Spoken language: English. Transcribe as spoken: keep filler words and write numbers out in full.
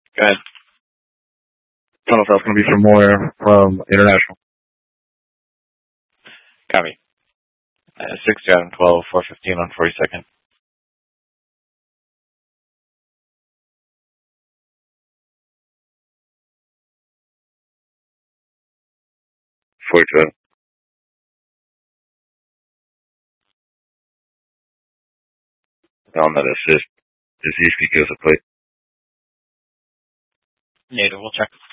Go ahead. Tunnel South going to be for more from International. Copy. Uh, six Adam twelve, four fifteen on forty-second. forty-seven. On that assist. Just usually gives a plate. Native, we'll check.